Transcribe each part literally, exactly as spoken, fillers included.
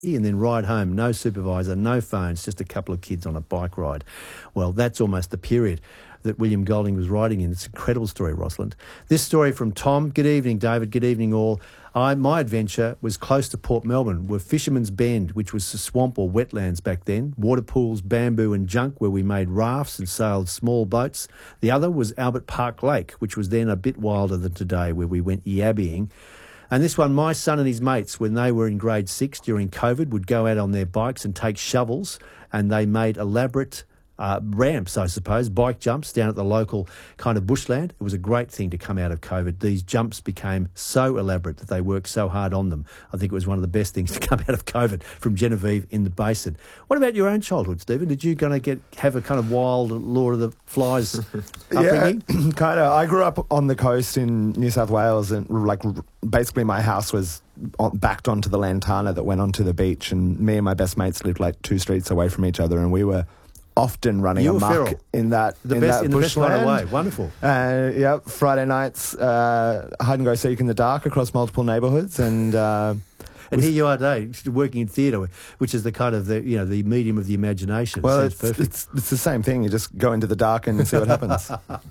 and then ride home, no supervisor, no phones, just a couple of kids on a bike ride. Well, that's almost the period that William Golding was riding in. It's an incredible story, Rosalind. This story from Tom. Good evening, David. Good evening, all. I, my adventure was close to Port Melbourne, where Fisherman's Bend, which was a swamp or wetlands back then, water pools, bamboo and junk, where we made rafts and sailed small boats. The other was Albert Park Lake, which was then a bit wilder than today, where we went yabbying. And this one, my son and his mates, when they were in grade six during COVID, would go out on their bikes and take shovels, and they made elaborate uh, ramps, I suppose, bike jumps down at the local kind of bushland. It was a great thing to come out of COVID. These jumps became so elaborate that they worked so hard on them. I think it was one of the best things to come out of COVID from Genevieve in the Basin. What about your own childhood, Stephen? Did you going to get have a kind of wild Lord of the Flies upbringing? Yeah, kind of. I grew up on the coast in New South Wales, and like basically my house was on, backed onto the Lantana that went onto the beach, and me and my best mates lived like two streets away from each other, and we were often running You were amok feral. in that The in best, that in the best kind of bushland. way. Wonderful. Uh, yeah, Friday nights, uh, hide and go seek in the dark across multiple neighbourhoods, and uh, And here you are today, working in theatre, which is the kind of the you know the medium of the imagination. well, Sounds it's, perfect. it's it's the same thing. You just go into the dark and see what happens.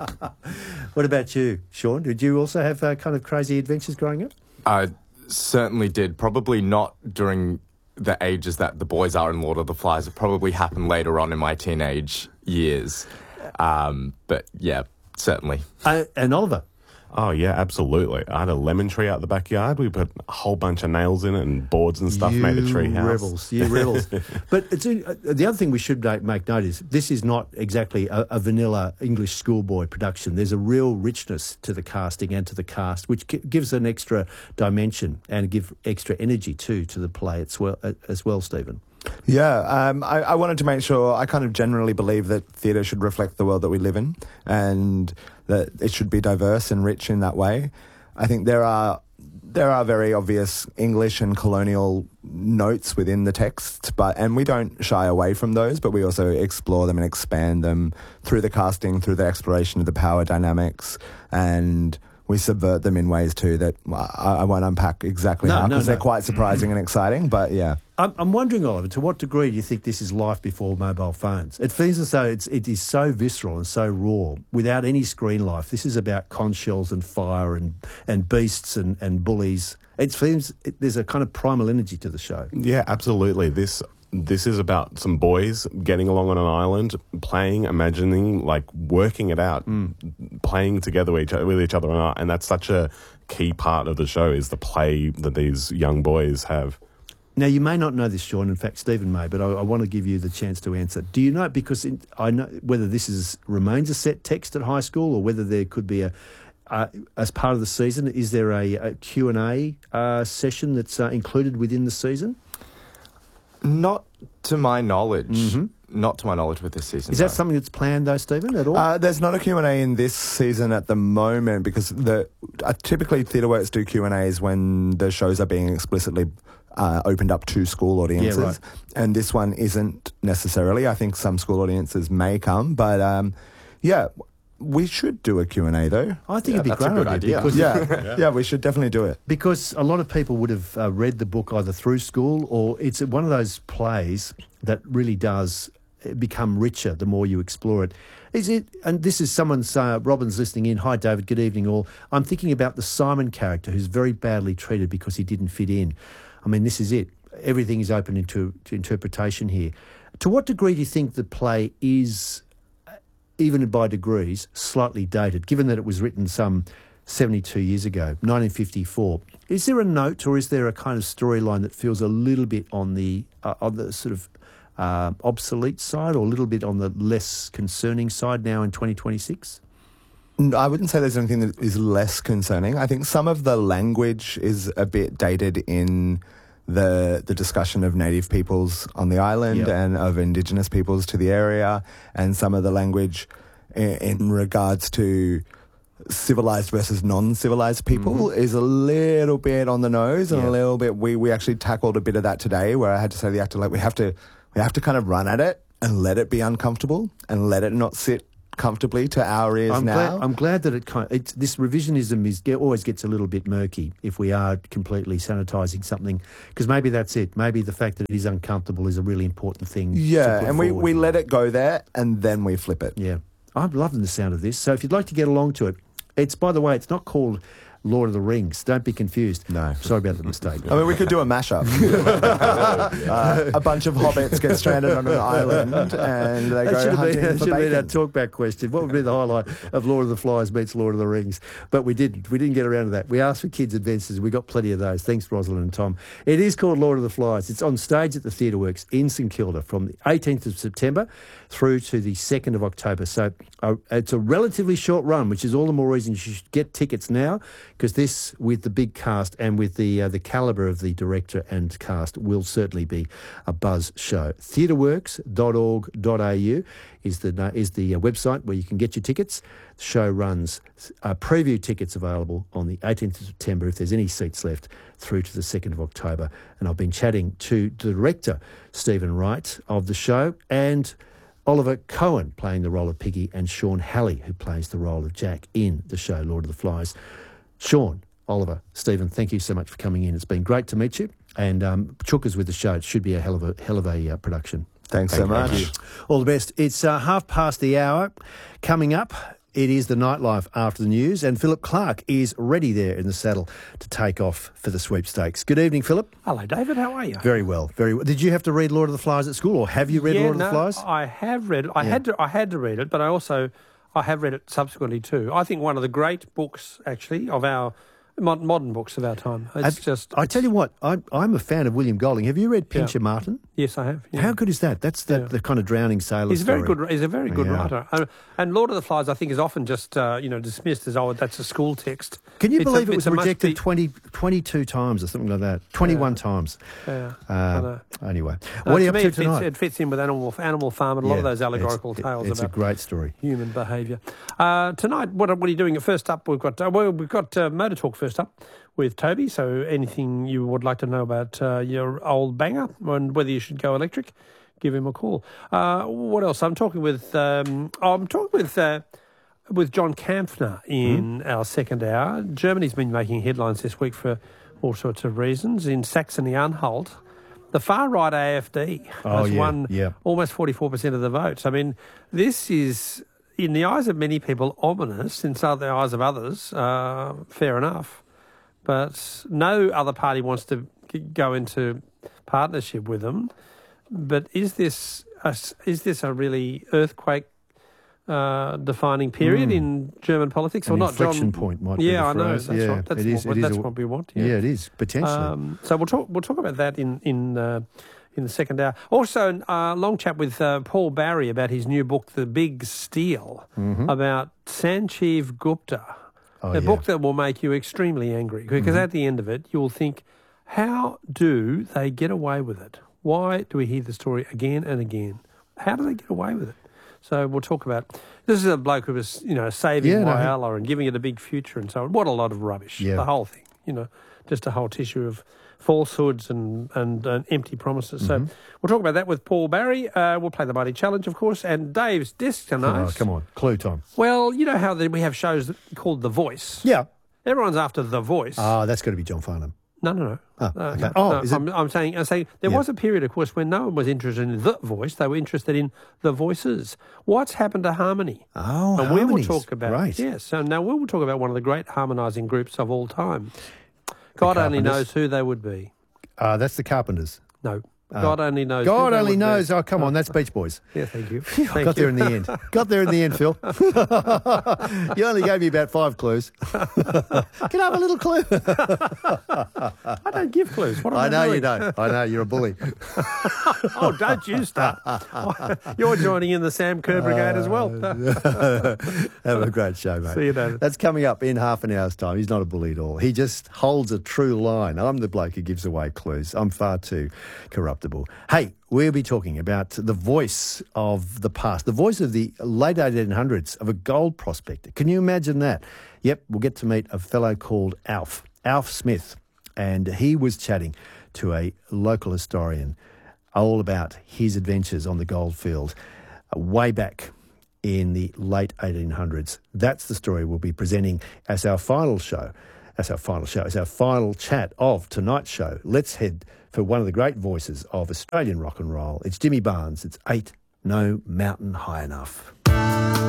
What about you, Sean? Did you also have uh, kind of crazy adventures growing up? I certainly did. Probably not during the ages that the boys are in Lord of the Flies. It probably happened later on in my teenage years. Um, but yeah, certainly. Uh, and Oliver? Oh, yeah, absolutely. I had a lemon tree out the backyard. We put a whole bunch of nails in it and boards and stuff, you made a tree house. rebels, you rebels. But it's uh, the other thing we should make, make note is this is not exactly a, a vanilla English schoolboy production. There's a real richness to the casting and to the cast, which gi- gives an extra dimension and give extra energy too to the play as well, uh, as well, Stephen. Yeah, um, I, I wanted to make sure, I kind of generally believe that theatre should reflect the world that we live in, and that it should be diverse and rich in that way. I think there are there are very obvious English and colonial notes within the text, but and we don't shy away from those, but we also explore them and expand them through the casting, through the exploration of the power dynamics, and we subvert them in ways too that I, I won't unpack exactly No, how, no, because no. they're quite surprising and exciting, but yeah. I'm, I'm wondering, Oliver, to what degree do you think this is life before mobile phones? It feels as though it's, it is so visceral and so raw, without any screen life. This is about conch shells and fire and, and beasts and, and bullies. It seems it, there's a kind of primal energy to the show. Yeah, absolutely. This this is about some boys getting along on an island, playing, imagining, like working it out, mm. playing together with each, with each other. And that's such a key part of the show, is the play that these young boys have. Now, you may not know this, Sean. In fact, Stephen may, but I, I want to give you the chance to answer. Do you know, because in, I know whether this is remains a set text at high school or whether there could be a, uh, as part of the season, is there a, a Q and A uh, session that's uh, included within the season? Not to my knowledge. Mm-hmm. Not to my knowledge with this season. Is that no. something that's planned, though, Stephen, at all? Uh, there's not a Q and A in this season at the moment, because the uh, typically TheatreWorks do Q and A's when the shows are being explicitly uh, opened up to school audiences. Yeah, right. And this one isn't necessarily. I think some school audiences may come, but um, yeah, we should do a Q and A though. I think Yeah, it'd be that's a great good idea. idea. Because, Yeah, yeah, yeah, we should definitely do it. because a lot of people would have uh, read the book either through school, or it's one of those plays that really does become richer the more you explore it. Is it? And this is someone's, uh, Robin's listening in. Hi, David. Good evening, all. I'm thinking about the Simon character who's very badly treated because he didn't fit in. I mean, this is it. Everything is open into to interpretation here. To what degree do you think the play is, even by degrees, slightly dated, given that it was written some seventy-two years ago, nineteen fifty-four? Is there a note, or is there a kind of storyline that feels a little bit on the uh, on the sort of uh, obsolete side, or a little bit on the less concerning side now in twenty twenty-six? No, I wouldn't say there's anything that is less concerning. I think some of the language is a bit dated in the the discussion of native peoples on the island Yep. and of indigenous peoples to the area, and some of the language in, in regards to civilized versus non-civilized people mm-hmm. is a little bit on the nose and Yeah. a little bit. We we actually tackled a bit of that today, where I had to say to the actor, like, we have to we have to kind of run at it and let it be uncomfortable and let it not sit comfortably to our ears I'm now. glad, I'm glad that it kind of, it's, this revisionism is get, always gets a little bit murky if we are completely sanitising something, because maybe that's it. Maybe the fact that it is uncomfortable is a really important thing. to yeah, put and we, forward. we let it go there and then we flip it. Yeah, I'm loving the sound of this. So if you'd like to get along to it, it's, by the way, it's not called Lord of the Rings. Don't be confused. No. Sorry about the mistake. I mean, we could do a mashup. uh, a bunch of hobbits get stranded on an island and they That go should have hunting been, that for should have been our bacon. talkback question. What would be the highlight of Lord of the Flies meets Lord of the Rings? But we didn't. We didn't get around to that. We asked for kids' adventures. We got plenty of those. Thanks, Rosalind and Tom. It is called Lord of the Flies. It's on stage at the Theatre Works in St Kilda from the eighteenth of September through to the second of October. So uh, it's a relatively short run, which is all the more reason you should get tickets now, because this, with the big cast and with the uh, the calibre of the director and cast, will certainly be a buzz show. theatreworks dot org dot a u is the is the uh, website where you can get your tickets. The show runs uh, preview tickets available on the eighteenth of September, if there's any seats left, through to the second of October. And I've been chatting to the director, Stephen Wright, of the show, and Oliver Cohen playing the role of Piggy, and Sean Halley, who plays the role of Jack in the show Lord of the Flies. Sean, Oliver, Stephen, thank you so much for coming in. It's been great to meet you. And um, Chookers with the show. It should be a hell of a hell of a uh, production. Thanks so much. All the best. It's uh, half past the hour. Coming up, it is the nightlife after the news, and Philip Clark is ready there in the saddle to take off for the sweepstakes. Good evening, Philip. Hello, David. How are you? Very well, very well. Did you have to read Lord of the Flies at school, or have you read yeah, Lord no, of the Flies? I have read it. I Yeah. had to. I had to read it, but I also I have read it subsequently too. I think one of the great books, actually, of our mod- modern books of our time. It's I've- just. I tell you what, I'm, I'm a fan of William Golding. Have you read Pincher Martin? Yes, I have. Yeah. How good is that? That's the, Yeah. the kind of drowning sailor He's a very story. good. He's a very good Yeah. writer. Uh, and Lord of the Flies, I think, is often just uh, you know dismissed as oh, that's a school text. Can you It's a- believe it it's was a much rejected be- twenty, twenty-two times or something like that? twenty-one times. Yeah, I Uh, know. anyway, Uh, what are you to up me, to it fits, tonight? it fits in with Animal Animal Farm and a lot of Yeah, those allegorical it's, tales It's about a great story. human behaviour. Uh, tonight, what, what are you doing? First up, we've got uh, well, we've got uh, Motor Talk first up with Toby. So anything you would like to know about uh, your old banger and whether you should go electric, give him a call. Uh, what else? I'm talking with um, oh, I'm talking with uh, with John Kampfner in our second hour. Germany's been making headlines this week for all sorts of reasons. In Saxony-Anhalt, the far-right A F D Oh, has yeah, won yeah. almost forty-four percent of the votes. I mean, this is, in the eyes of many people, ominous. In some of the eyes of others, uh, fair enough. But no other party wants to g- go into partnership with them. But is this a, s- is this a really earthquake uh, defining period in German politics, An or not? inflection John, point might be yeah, the I know. phrase. That's Yeah, right. That's, it is- what, it is that's a- what we want. Yeah, Yeah, it is, potentially. um, so we'll talk. We'll talk about that in in uh, in the second hour. Also, a uh, long chat with uh, Paul Barry about his new book, The Big Steal, about Sanjeev Gupta. Oh, a yeah. book that will make you extremely angry, because at the end of it, you'll think, how do they get away with it? Why do we hear the story again and again? How do they get away with it? So we'll talk about. This is a bloke who was, you know, saving Yeah, no, he- Whyalla and giving it a big future and so on. What a lot of rubbish! Yeah. The whole thing, you know, just a whole tissue of falsehoods and and, and empty promises. Mm-hmm. So we'll talk about that with Paul Barry. Uh, we'll play the Mighty Challenge, of course, and Dave's disc tonight. Oh, come on, clue time. Well, you know how the, we have shows that- called The Voice. Yeah. Everyone's after The Voice. Ah, that's got to be John Farnham. No, no, no. Oh, no, okay. no, Oh, no. is it- I'm, I'm saying, I'm saying there Yeah. was a period, of course, when no one was interested in the voice. They were interested in the voices. What's happened to harmony? Oh, and we will harmonies. talk about Great. yes. So now we will talk about one of the great harmonising groups of all time. God only Carpenters. knows who they would be. Uh, that's the Carpenters. No, God only knows. who God they only would be. knows. Oh, come on, that's Beach Boys. Yeah, thank you. Phew, Thank got you. there in the end. Got there in the end, Phil. You only gave me about five clues. Can I have a little clue? I don't give clues. What am I, I know doing? you don't. I know you're a bully. Oh, don't you start. You're joining in the Sam Kerr Brigade as well. Have a great show, mate. See you, David. That's coming up in half an hour's time. He's not a bully at all. He just holds a true line. I'm the bloke who gives away clues. I'm far too corruptible. Hey, we'll be talking about the voice of the past, the voice of the late eighteen hundreds of a gold prospector. Can you imagine that? Yep, we'll get to meet a fellow called Alf, Alf Smith, and he was chatting to a local historian all about his adventures on the goldfield uh, way back in the late eighteen hundreds. That's the story we'll be presenting as our final show. As our final show, as our final chat of tonight's show. Let's head for one of the great voices of Australian rock and roll. It's Jimmy Barnes. It's Ain't No Mountain High Enough.